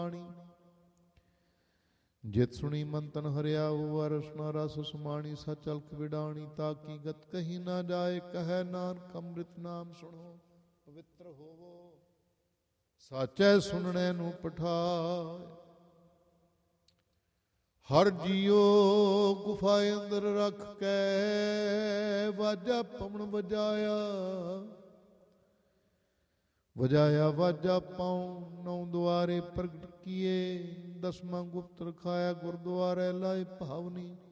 ਜਿਤ ਸੁਣੀ ਮੰਤਨ ਹਰਿਆ ਹੋਵਾ ਰਸਨਾ ਰਸ ਸੁਮਾਣੀ ਸਚ ਅਲਖ ਵਿਡਾਣੀ ਤਾਕੀ ਗਤ ਕਹੀ ਨਾ ਜਾਏ ਕਹੈ ਨਾਨਕ ਅੰਮ੍ਰਿਤ ਨਾਮ ਸੁਣੋ ਪਵਿੱਤਰ ਹੋਵੋ ਸਾਚੈ ਸੁਣਨੇ ਨੂੰ ਪਠਾਏ। ਹਰ ਜੀਓ ਗੁਫਾ ਅੰਦਰ ਰੱਖ ਕੇ ਵਾਜਾ ਪਵਨ ਵਜਾਇਆ ਵਜਾਇਆ ਵਾਜਾ ਪਾਉ ਨੌ ਦੁਆਰੇ ਪ੍ਰਗਟ ਕੀਏ ਦਸਵਾਂ ਗੁਪਤ ਰਖਾਇਆ ਗੁਰਦੁਆਰੇ ਲਾਏ ਭਾਵਨੀ